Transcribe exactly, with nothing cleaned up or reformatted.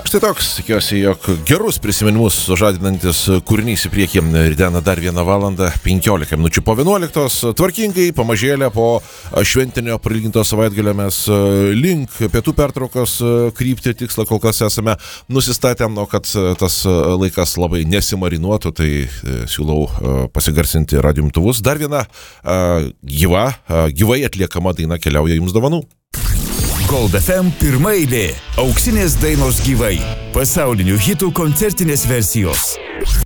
Štai toks, tikiuosi, jog gerus prisiminimus sužadinantis kūrinys į priekį ridena dar vieną valandą, penkiolika minučių po vienuoliktos. Tvarkingai, pamažėlę po šventinio prailginto savaitgalio mes link pietų pertraukos kryptį tikslą kol kas esame nusistatę, o kad tas laikas labai nesimarinuotų, tai siūlau pasigarsinti radijo imtuvus. Dar viena gyva, gyvai atliekama daina keliauja jums dovanų. Gold F M pirma eilė. Auksinės dainos gyvai. Pasaulinių hitų koncertinės versijos.